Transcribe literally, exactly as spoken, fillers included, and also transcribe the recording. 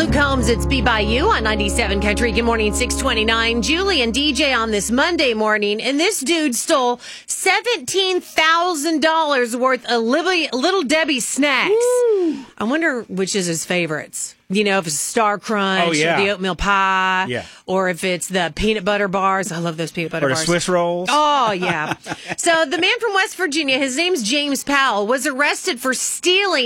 Luke Combs, it's Be By You on ninety-seven Country. Good morning, six twenty-nine. Julie and D J on this Monday morning, and this dude stole seventeen thousand dollars worth of Libby, Little Debbie snacks. Woo. I wonder which is his favorites. You know, if it's Star Crunch, oh, yeah. or the oatmeal pie, yeah. or if it's the peanut butter bars. I love those peanut butter or the bars. Swiss rolls. Oh, yeah. So the man from West Virginia, his name's James Powell, was arrested for stealing